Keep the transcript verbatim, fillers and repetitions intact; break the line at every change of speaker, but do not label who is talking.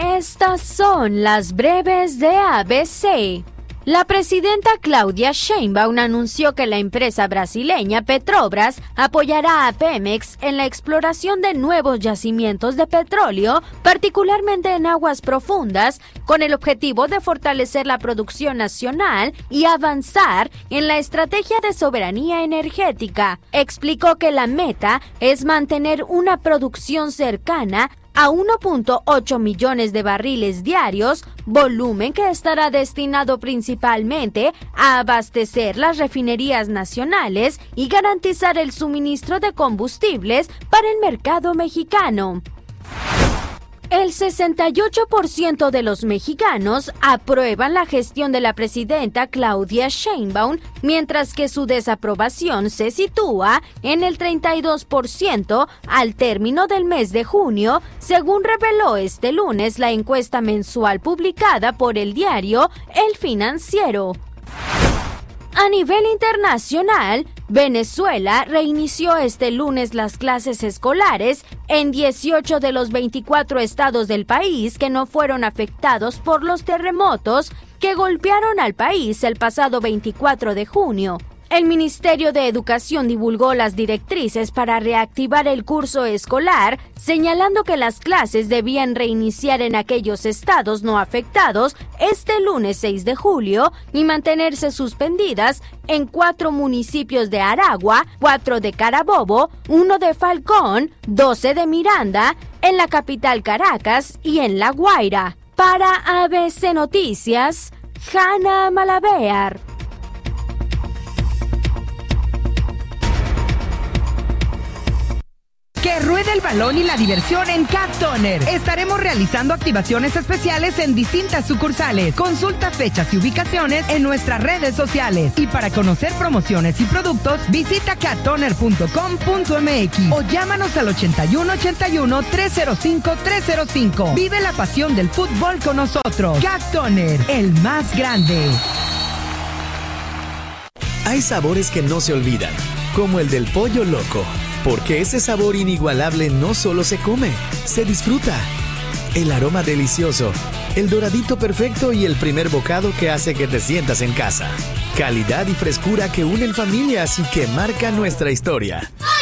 Estas son las breves de A B C. La presidenta Claudia Sheinbaum anunció que la empresa brasileña Petrobras apoyará a Pemex en la exploración de nuevos yacimientos de petróleo, particularmente en aguas profundas, con el objetivo de fortalecer la producción nacional y avanzar en la estrategia de soberanía energética. Explicó que la meta es mantener una producción cercana a uno punto ocho millones de barriles diarios, volumen que estará destinado principalmente a abastecer las refinerías nacionales y garantizar el suministro de combustibles para el mercado mexicano. El sesenta y ocho por ciento de los mexicanos aprueban la gestión de la presidenta Claudia Sheinbaum, mientras que su desaprobación se sitúa en el treinta y dos por ciento al término del mes de junio, según reveló este lunes la encuesta mensual publicada por el diario El Financiero. A nivel internacional, Venezuela reinició este lunes las clases escolares en dieciocho de los veinticuatro estados del país que no fueron afectados por los terremotos que golpearon al país el pasado veinticuatro de junio. El Ministerio de Educación divulgó las directrices para reactivar el curso escolar, señalando que las clases debían reiniciar en aquellos estados no afectados este lunes seis de julio y mantenerse suspendidas en cuatro municipios de Aragua, cuatro de Carabobo, uno de Falcón, doce de Miranda, en la capital Caracas y en La Guaira. Para A B C Noticias, Hanna Malabear.
Que ruede el balón y la diversión en Cat Toner. Estaremos realizando activaciones especiales en distintas sucursales. Consulta fechas y ubicaciones en nuestras redes sociales. Y para conocer promociones y productos, visita cat toner punto com punto m x o llámanos al ochenta y uno ochenta y uno trescientos cinco trescientos cinco. Vive la pasión del fútbol con nosotros. Cat Toner, el más grande.
Hay sabores que no se olvidan, como el del pollo loco. Porque ese sabor inigualable no solo se come, se disfruta. El aroma delicioso, el doradito perfecto y el primer bocado que hace que te sientas en casa. Calidad y frescura que unen familias y que marcan nuestra historia.